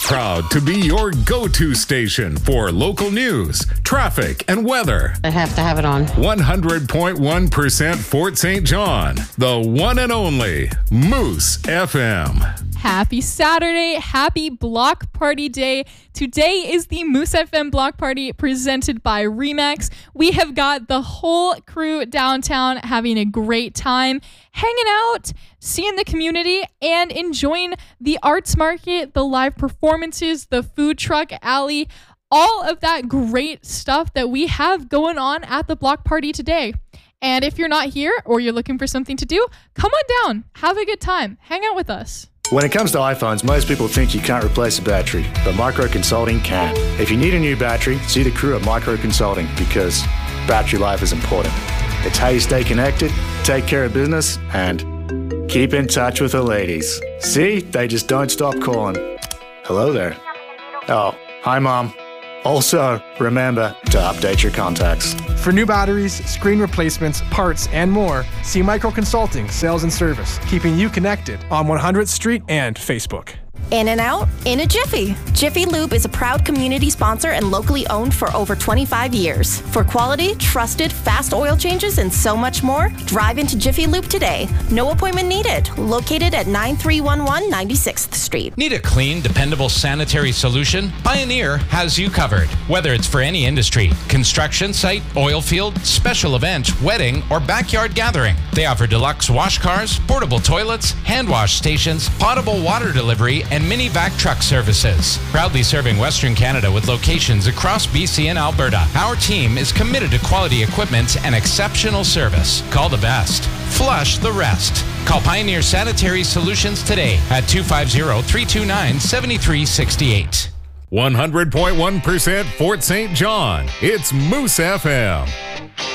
Proud to be your go-to station for local news, traffic, and weather. I have to have it on. 100.1% Fort St. John, the one and only Moose FM. Happy Saturday. Happy Block Party Day. Today is the Moose FM Block Party presented by Remax. We have got the whole crew downtown having a great time, hanging out, seeing the community, and enjoying the arts market, the live performances, the food truck alley, all of that great stuff that we have going on at the Block Party today. And if you're not here or you're looking for something to do, come on down, have a good time, hang out with us. When it comes to iPhones, most people think you can't replace a battery, but Micro Consulting can. If you need a new battery, see the crew at Micro Consulting because battery life is important. It's how you stay connected, take care of business, and keep in touch with the ladies. See? They just don't stop calling. Hello there. Oh, hi, Mom. Also, remember to update your contacts. For new batteries, screen replacements, parts, and more, see Micro Consulting Sales and Service, keeping you connected on 100th Street and Facebook. In and out, in a Jiffy. Jiffy Lube is a proud community sponsor and locally owned for over 25 years. For quality, trusted, fast oil changes, and so much more, drive into Jiffy Lube today. No appointment needed. Located at 9311 96th Street. Need a clean, dependable sanitary solution? Pioneer has you covered. Whether it's for any industry, construction site, oil field, special event, wedding, or backyard gathering, they offer deluxe wash cars, portable toilets, hand wash stations, potable water delivery, and mini vac truck services. Proudly serving Western Canada with locations across BC and Alberta, our team is committed to quality equipment and exceptional service. Call the best. Flush the rest. Call Pioneer Sanitary Solutions today at 250-329-7368. 100.1% Fort St. John. It's Moose FM.